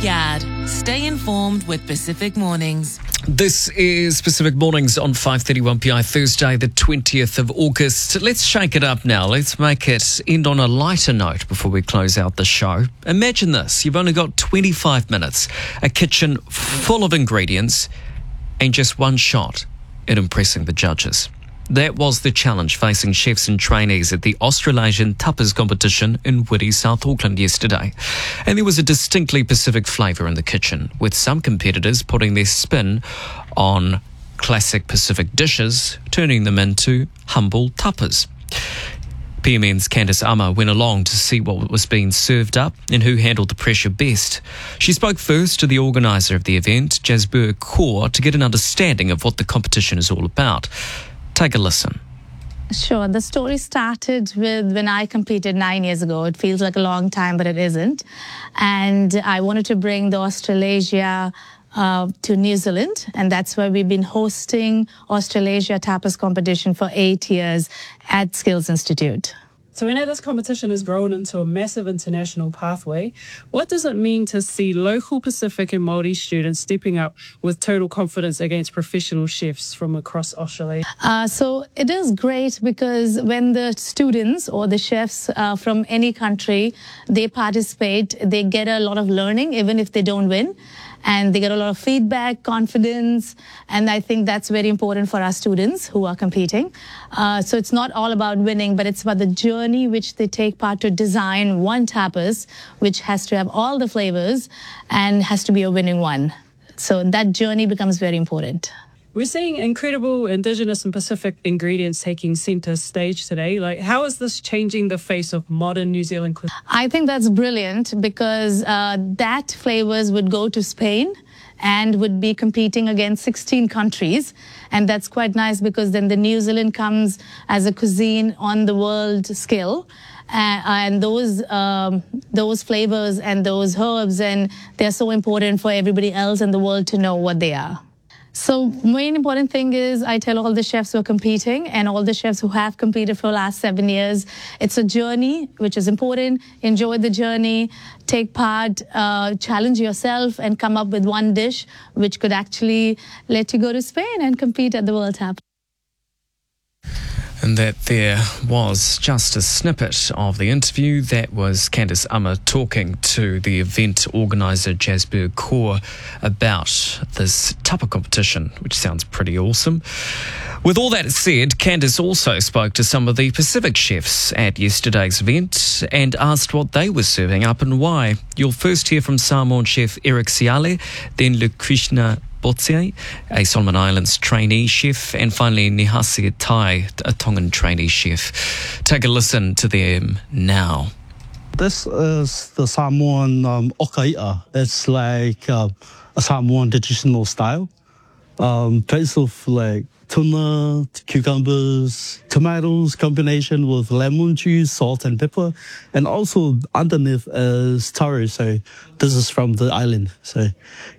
Yard. Stay informed with Pacific Mornings. This is Pacific Mornings on 5:31 PI, Thursday, the 20th of August. Let's shake it up now. Let's make it end on a lighter note before we close out the show. Imagine this. You've only got 25 minutes, a kitchen full of ingredients, and just one shot at impressing the judges. That was the challenge facing chefs and trainees at the Australasian Tapas competition in Whitty, South Auckland yesterday. And there was a distinctly Pacific flavour in the kitchen, with some competitors putting their spin on classic Pacific dishes, turning them into humble tapas. PMN's Candice Ama went along to see what was being served up and who handled the pressure best. She spoke first to the organiser of the event, Jasbir Kaur, to get an understanding of what the competition is all about. Take a listen. Sure. The story started with when I competed 9 years ago. It feels like a long time, but it isn't. And I wanted to bring the Australasia to New Zealand, and that's why we've been hosting Australasia Tapas competition for 8 years at Skills Institute. So we know this competition has grown into a massive international pathway. What does it mean to see local Pacific and Māori students stepping up with total confidence against professional chefs from across Australia? So it is great because when the students or the chefs from any country, they participate, they get a lot of learning, even if they don't win. And they get a lot of feedback, confidence, and I think that's very important for our students who are competing. So it's not all about winning, but it's about the journey which they take part to design one tapas, which has to have all the flavors and has to be a winning one. So that journey becomes very important. We're seeing incredible Indigenous and Pacific ingredients taking centre stage today. How is this changing the face of modern New Zealand cuisine? I think that's brilliant because that flavors would go to Spain and would be competing against 16 countries. And that's quite nice because then the New Zealand comes as a cuisine on the world scale. And those flavors and those herbs, and they're so important for everybody else in the world to know what they are. So main important thing is I tell all the chefs who are competing and all the chefs who have competed for the last 7 years, it's a journey, which is important. Enjoy the journey, take part, challenge yourself and come up with one dish which could actually let you go to Spain and compete at the World Tap. And that there was just a snippet of the interview. That was Candice Ama talking to the event organiser Jasbir Kaur about this tapa competition, which sounds pretty awesome. With all that said, Candice also spoke to some of the Pacific chefs at yesterday's event and asked what they were serving up and why. You'll first hear from Samoan chef Eric Siale, then Lukrishna Botse, a Solomon Islands trainee chef, and finally Nihasi Tai, a Tongan trainee chef. Take a listen to them now. This is the Samoan okaia. It's like a Samoan traditional style. Tastes of like tuna, cucumbers, tomatoes, combination with lemon juice, salt and pepper. And also underneath is taro. So this is from the island. So